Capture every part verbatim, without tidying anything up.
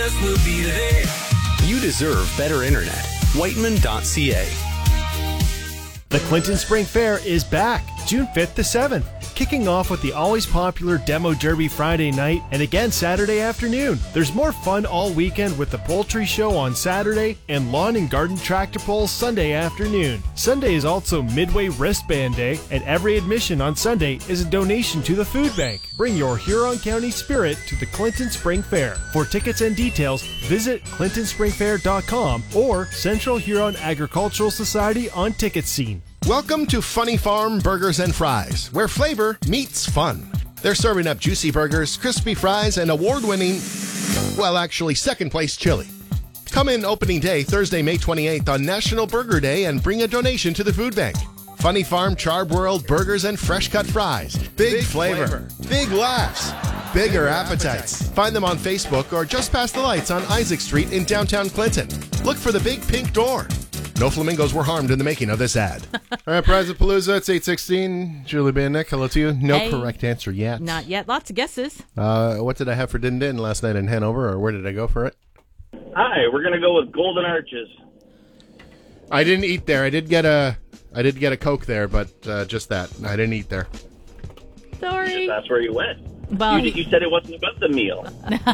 You deserve better internet. Whiteman dot c a. The Clinton Spring Fair is back, June fifth to seventh, kicking off with the always popular Demo Derby Friday night and again Saturday afternoon. There's more fun all weekend with the Poultry Show on Saturday and Lawn and Garden Tractor Pulls Sunday afternoon. Sunday is also Midway Wristband Day, and every admission on Sunday is a donation to the food bank. Bring your Huron County spirit to the Clinton Spring Fair. For tickets and details, visit clinton spring fair dot com or Central Huron Agricultural Society on Ticket Scene. Welcome to Funny Farm Burgers and Fries, where flavor meets fun. They're serving up juicy burgers, crispy fries, and award-winning, well, actually, second-place chili. Come in opening day, Thursday, May twenty-eighth, on National Burger Day, and bring a donation to the food bank. Funny Farm Charbworld Burgers and fresh-cut fries. Big, big flavor, flavor, big laughs, bigger, bigger appetites. appetites. Find them on Facebook or just past the lights on Isaac Street in downtown Clinton. Look for the big pink door. No flamingos were harmed in the making of this ad. All right, Prizapalooza, it's eight sixteen. Julie Bay and Nick, hello to you. No hey, correct answer yet. Not yet. Lots of guesses. Uh, what did I have for Din Din last night in Hanover, or where did I go for it? Hi, we're going to go with Golden Arches. I didn't eat there. I did get a, I did get a Coke there, but uh, just that. I didn't eat there. Sorry. That's where you went. Well, you, you said it wasn't about the meal.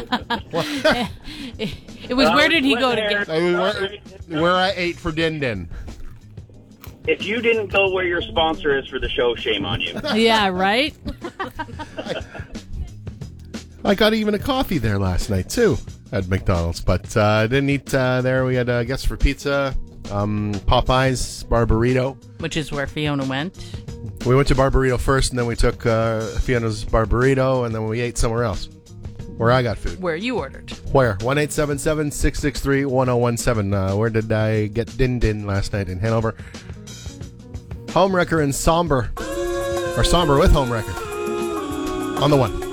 it, it was, uh, where did he go to get... I mean, where, where I ate for Din Din. If you didn't go where your sponsor is for the show, shame on you. Yeah, right? I, I got even a coffee there last night, too, at McDonald's. But I uh, didn't eat uh, there. We had uh, guests for pizza, um, Popeyes, Barburrito. Which is where Fiona went. We went to Barburrito first, and then we took uh, Fiona's Barburrito, and then we ate somewhere else, where I got food. Where you ordered. Where? one eight seven seven, six six three, one zero one seven. Uh, where did I get Din Din last night in Hanover? Homewrecker and Somber. Or Somber with Homewrecker. On the one.